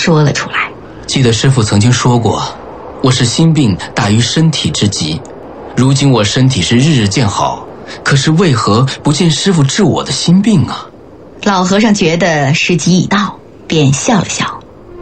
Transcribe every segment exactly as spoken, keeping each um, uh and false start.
说了出来。 记得师父曾经说过，我是心病大于身体之疾，如今我身体是日日见好，可是为何不见师父治我的心病啊？ 老和尚觉得时机已到，便笑了笑。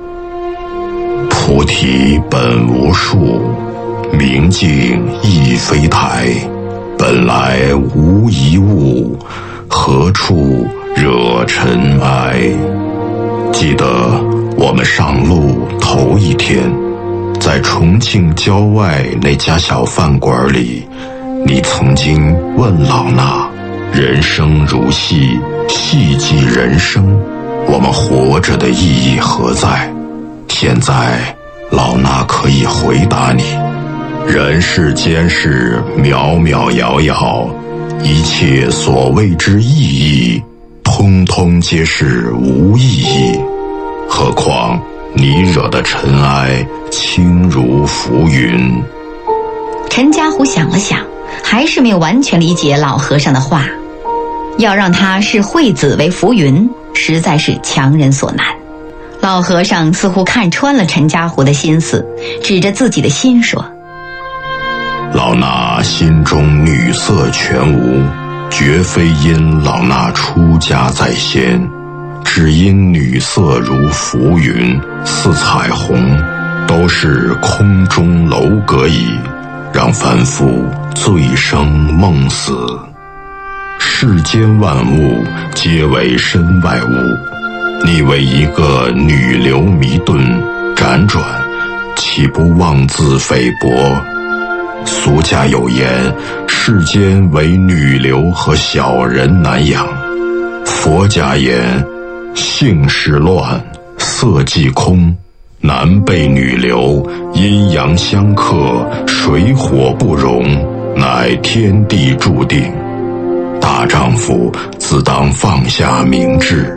菩提本无树，明镜亦非台，本来无一物，何处惹尘埃。记得我们上路头一天，在重庆郊外那家小饭馆里，你曾经问老衲，人生如戏，戏即人生，我们活着的意义何在？现在老衲可以回答你，人世间事渺渺遥遥，一切所谓之意义，通通皆是无意义。何况你惹的尘埃轻如浮云。 陈家湖想了想，还是没有完全理解老和尚的话。要让他视惠子为浮云，实在是强人所难。老和尚似乎看穿了陈家湖的心思，指着自己的心说： 老衲心中女色全无，绝非因老衲出家在先，只因女色如浮云，似彩虹，都是空中楼阁矣，让凡夫醉生梦死。世间万物皆为身外物，你为一个女流迷顿辗转，岂不妄自菲薄？俗家有言，世间唯女流和小人难养。佛家言，性是乱，色即空，男被女流，阴阳相克，水火不容，乃天地注定。大丈夫自当放下明志。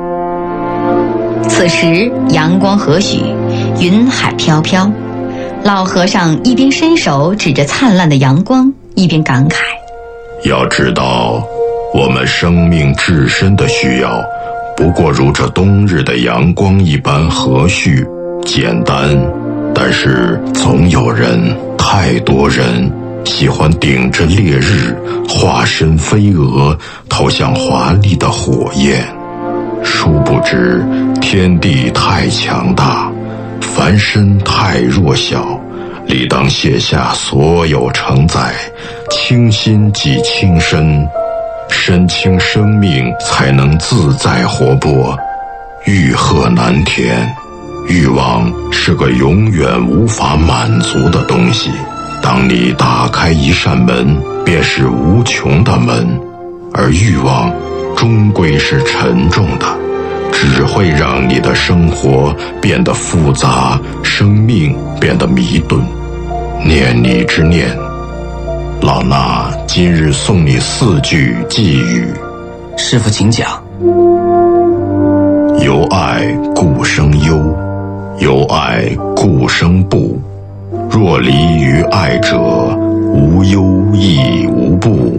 此时阳光和煦，云海飘飘，老和尚一边伸手指着灿烂的阳光，一边感慨： 要知道，我们生命至深的需要，不过如这冬日的阳光一般和煦简单，但是总有人，太多人喜欢顶着烈日，化身飞蛾，投向华丽的火焰。殊不知天地太强大，凡身太弱小，理当卸下所有承载，清心即清身，身轻生命才能自在活泼。欲壑难填，欲望是个永远无法满足的东西。当你打开一扇门，便是无穷的门，而欲望终归是沉重的，只会让你的生活变得复杂，生命变得迷顿。念你之念，老衲今日送你四句寄语。 师父请讲。 由爱故生忧，由爱故生怖，若离于爱者，无忧亦无怖。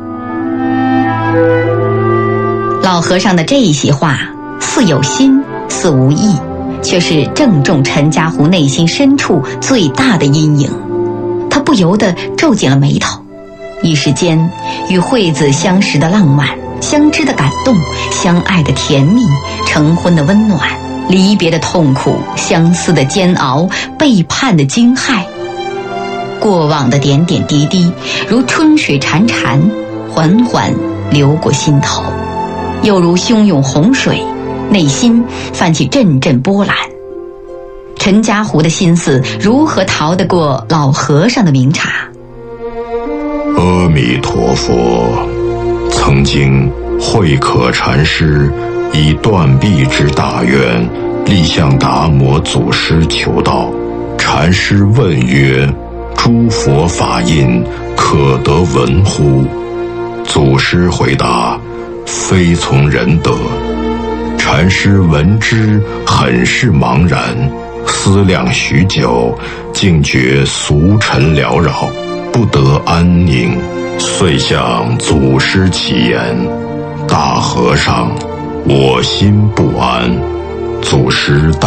老和尚的这一席话，似有心，似无意，却是正中陈家湖内心深处最大的阴影。他不由得皱紧了眉头。一时间，与惠子相识的浪漫，相知的感动，相爱的甜蜜，成婚的温暖，离别的痛苦，相思的煎熬，背叛的惊骇，过往的点点滴滴，如春水潺潺，缓缓流过心头，又如汹涌洪水，内心泛起阵阵波澜。陈家湖的心思如何逃得过老和尚的明察？ 阿弥陀佛。曾经慧可禅师以断臂之大愿，力向达摩祖师求道。禅师问曰：诸佛法印可得闻乎？祖师回答：非从人得。禅师闻之，很是茫然，思量许久，竟觉俗尘缭绕，不得安宁，遂向祖师启言：大和尚，我心不安。祖师淡